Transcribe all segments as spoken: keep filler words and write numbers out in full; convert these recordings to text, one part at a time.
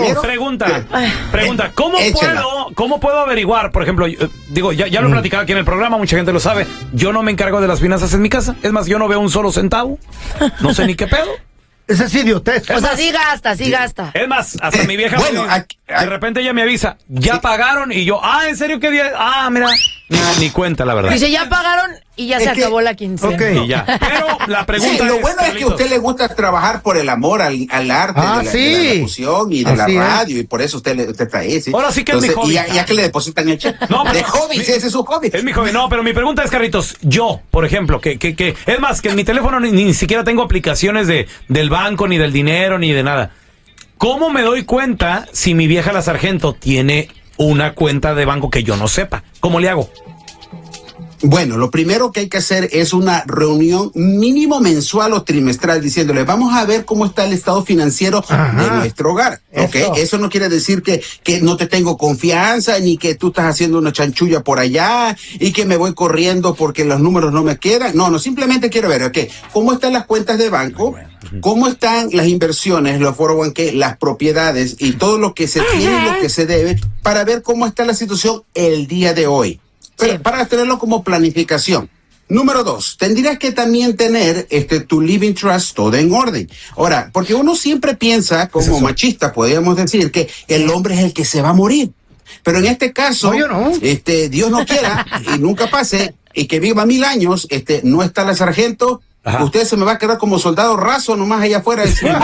Pero, pregunta, pero, pregunta, ¿cómo échala. puedo, cómo puedo averiguar? Por ejemplo, yo, digo, ya, ya lo he platicado aquí en el programa, mucha gente lo sabe. Yo no me encargo de las finanzas en mi casa. Es más, yo no veo un solo centavo. No sé ni qué pedo. Ese es idiotez. O sea, sí gasta, sí gasta. Es más, hasta mi vieja, Bueno, me- aquí- de repente ella me avisa, ya Sí. pagaron, y yo, ah, ¿en serio qué día? Ah, mira, ni, ni cuenta, la verdad. Dice, ya pagaron y ya Es se que- acabó la quincena. Ok. Y ya. Pero la pregunta Sí, lo es, bueno es que a Carlitos, usted le gusta trabajar por el amor al, al arte Ah, de, la, sí. de la locución y de Así la es. radio, y por eso usted, le, usted está ahí, ¿sí? Ahora sí que es mi hobby. Y ya, ya que le depositan el cheque. No, pero- de hobby, mi- sí, ese es su hobby. es mi hobby. No, pero mi pregunta es, Carlitos, yo, por ejemplo, que, que, que, es más, que en mi teléfono ni, ni siquiera tengo aplicaciones de, del banco, ni del dinero, ni de nada. ¿Cómo me doy cuenta si mi vieja la sargento tiene una cuenta de banco que yo no sepa? ¿Cómo le hago? Bueno, lo primero que hay que hacer es una reunión mínimo mensual o trimestral diciéndole, vamos a ver cómo está el estado financiero Ajá. de nuestro hogar. ¿Ok? Eso. Eso no quiere decir que, que no te tengo confianza, ni que tú estás haciendo una chanchulla por allá y que me voy corriendo porque los números no me quedan. No, no, simplemente quiero ver, ok, cómo están las cuentas de banco, cómo están las inversiones, los cuatro oh uno k, las propiedades y todo lo que se tiene y lo que se debe para ver cómo está la situación el día de hoy. Pero Sí. para tenerlo como planificación. Número dos, tendrías que también tener este tu living trust todo en orden. Ahora, porque uno siempre piensa, como machista, podríamos decir, que el hombre es el que se va a morir. Pero en este caso, No, yo no. este, Dios no quiera y nunca pase y que viva mil años, este, no está la sargento. Ajá. Usted se me va a quedar como soldado raso nomás allá afuera.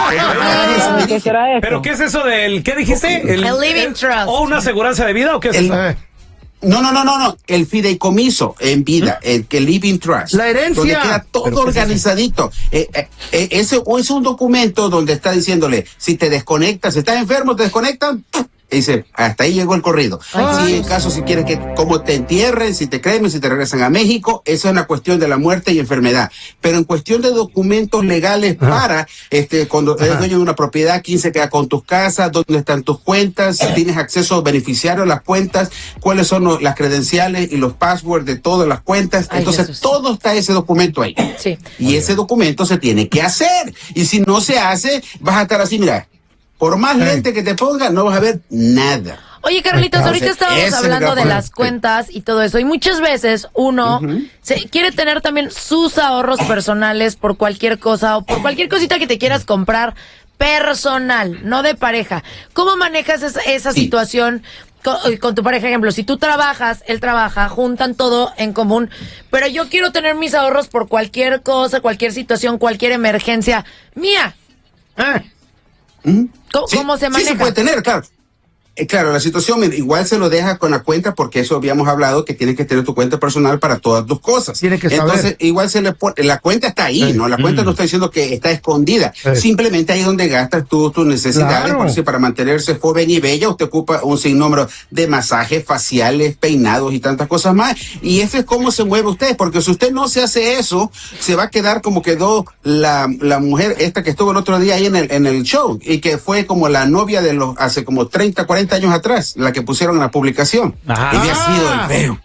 Ah, ¿qué será eso? ¿Pero qué es eso del, qué dijiste? El living trust. ¿O una aseguranza de vida o qué es El- eso? Eh, No, no, no, no, no. El fideicomiso en vida, el que living trust. La herencia. Donde queda todo ¿Pero qué es eso? organizadito. Eh, eh, eh, ese o es un documento donde está diciéndole, si te desconectas, si estás enfermo, te desconectan. Y dice, hasta ahí llegó el corrido. Ay, Si sí. en caso, si quieres que, como te entierren, si te cremen, si te regresan a México, eso es una cuestión de la muerte y enfermedad. Pero en cuestión de documentos legales para, este, cuando eres dueño de una propiedad, quién se queda con tus casas, dónde están tus cuentas, si tienes acceso beneficiario a las cuentas, cuáles son los- las credenciales y los passwords de todas las cuentas. Ay, Entonces, Jesús. todo está ese documento ahí. Sí. Y ese documento se tiene que hacer. Y si no se hace, vas a estar así, mira, por más lente que te ponga, no vas a ver nada. Oye, Carlitos, Entonces, ahorita estábamos ese es el hablando de gran las problema. cuentas y todo eso. Y muchas veces uno se quiere tener también sus ahorros personales por cualquier cosa o por cualquier cosita que te quieras comprar personal, no de pareja. ¿Cómo manejas esa, esa Sí. situación con, con tu pareja? Ejemplo, si tú trabajas, él trabaja, juntan todo en común, pero yo quiero tener mis ahorros por cualquier cosa, cualquier situación, cualquier emergencia mía. eh. ¿Cómo, Sí, cómo se sí maneja? se puede tener, claro. Eh, claro, la situación mira, igual se lo deja con la cuenta porque eso habíamos hablado que tienes que tener tu cuenta personal para todas tus cosas. Tiene que saber. Entonces, igual se le pone, la cuenta está ahí, Sí. ¿no? La cuenta no está diciendo que está escondida. Sí. Simplemente ahí donde gastas tú tus necesidades. Claro. Por decir, para mantenerse joven y bella, usted ocupa un sinnúmero de masajes faciales, peinados y tantas cosas más. Y eso es cómo se mueve usted, porque si usted no se hace eso, se va a quedar como quedó la, la mujer esta que estuvo el otro día ahí en el, en el show y que fue como la novia de los hace como treinta, cuarenta años atrás, la que pusieron en la publicación. Ajá. Y había sido el feo.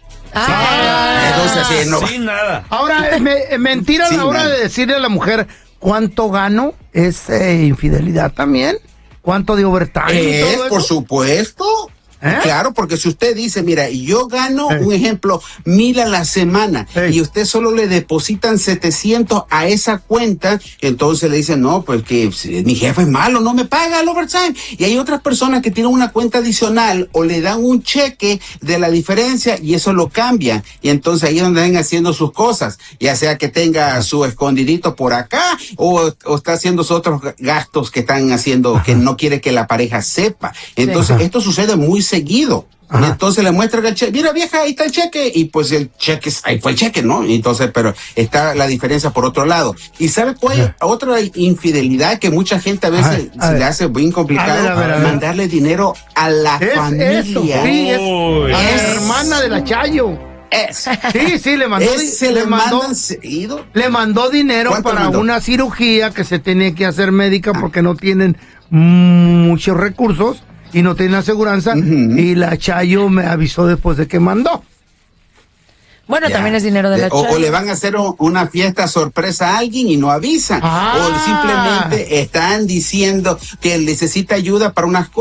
Ah. Entonces, sí, no. Sin nada. Ahora, es me- es mentira a Sí, la hora nada. de decirle a la mujer cuánto gano, es eh, infidelidad también. ¿Cuánto de overtime y Es, todo por eso? supuesto. ¿Eh? Claro, porque si usted dice, mira, yo gano, Eh. un ejemplo, mil a la semana Ey. y usted solo le depositan setecientos a esa cuenta, entonces le dicen, no, pues que si mi jefe es malo, no me paga el overtime. Y hay otras personas que tienen una cuenta adicional o le dan un cheque de la diferencia y eso lo cambian. Y entonces ahí es donde van haciendo sus cosas, ya sea que tenga su escondidito por acá o, o está haciendo sus otros gastos que están haciendo que no quiere que la pareja sepa. Entonces, Ajá. esto sucede muy seguido. Ajá. Y entonces le muestra el cheque, mira vieja, ahí está el cheque, y pues el cheque, ahí fue el cheque, ¿no? Entonces, pero está la diferencia por otro lado. ¿Y sabe cuál es otra infidelidad que mucha gente a veces A ver, a se ver. le hace bien complicado? A ver, a ver, a ver. Mandarle dinero a la Es familia. eso, sí, es Uy. a la Es- hermana de la Chayo. Es, Sí, sí, le mandó, di- ese le le mandó, mandan seguido. le mandó dinero ¿Cuánto para mandó? una cirugía que se tenía que hacer médica porque no tienen muchos recursos y no tienen aseguranza. Ujú. Y la Chayo me avisó después de que mandó. Bueno, Ya. también es dinero de la o, o Chayo. le van a hacer un- una fiesta sorpresa a alguien y no avisan. Ah. O simplemente están diciendo que necesita ayuda para unas cosas.